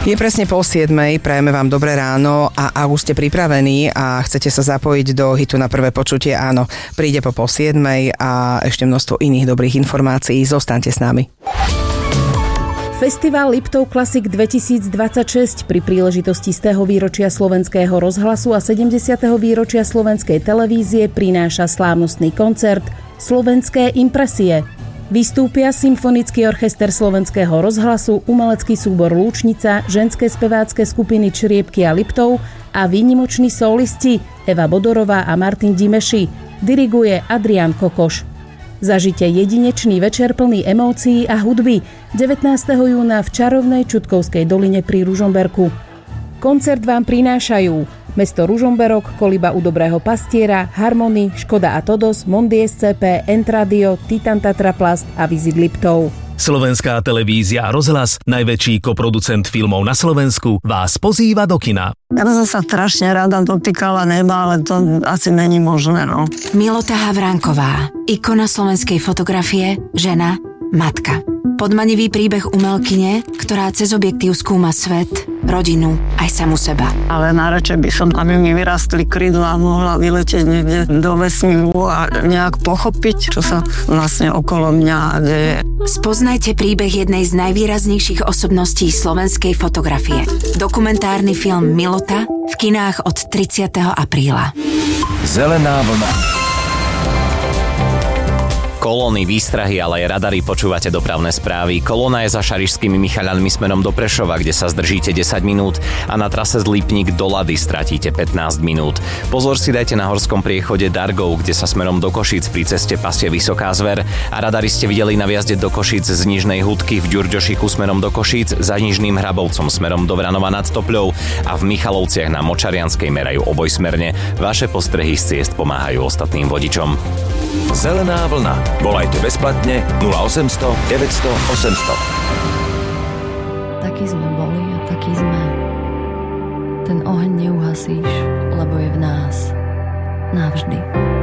Je presne 6:30, prajeme vám dobré ráno a ak už ste pripravení a chcete sa zapojiť do hitu na prvé počutie, áno, príde po 6:30 a ešte množstvo iných dobrých informácií. Zostaňte s nami. Festival Liptov Classic 2026 pri príležitosti 100. výročia Slovenského rozhlasu a 70. výročia Slovenskej televízie prináša slávnostný koncert Slovenské impresie. Vystúpia Symfonický orchester Slovenského rozhlasu, umelecký súbor Lúčnica, ženské spevácké skupiny Čriepky a Liptov a výnimoční solisti Eva Bodorová a Martin Dimeši. Diriguje Adrián Kokoš. Zažite jedinečný večer plný emócií a hudby 19. júna v čarovnej Čutkovskej doline pri Ružomberku. Koncert vám prinášajú mesto Ružomberok, Koliba u Dobrého pastiera, Harmony, Škoda a Todos, Mondi SCP, Entradio, Titan Tatraplast a Visit Liptov. Slovenská televízia a rozhlas, najväčší koproducent filmov na Slovensku, vás pozýva do kina. Ja by som sa strašne rada dotýkala neba, ale to asi není možné, no. Milota Havránková, ikona slovenskej fotografie, žena, matka. Podmanivý príbeh umelkyne, ktorá cez objektív skúma svet, rodinu, aj samu seba. Ale najradšej by som, aby mi vyrastli krídla a mohla vyletieť niekde do vesmíru a nejak pochopiť, čo sa vlastne okolo mňa deje. Spoznajte príbeh jednej z najvýraznejších osobností slovenskej fotografie. Dokumentárny film Milota v kinách od 30. apríla. Zelená vlna. Kolóny, výstrahy, ale aj radary, počúvate dopravné správy. Kolóna je za Šarišskými Michaľanmi smerom do Prešova, kde sa zdržíte 10 minút a na trase z Lipník do Lady stratíte 15 minút. Pozor si dajte na horskom priechode Dargov, kde sa smerom do Košíc pri ceste pasie Vysoká Zver a radary ste videli na vjazde do Košíc z Nižnej Hudky, v Ďurďošiku smerom do Košíc, za Nižným Hrabovcom smerom do Vranova nad Topľou a v Michalovciach na Močarianskej merajú obojsmerne. Vaše postrehy z ciest pomáhajú ostatným vodičom. Zelená vlna. Volajte bezplatne 0800 900 800. Takí sme boli a takí sme. Ten oheň neuhasíš, lebo je v nás. Navždy.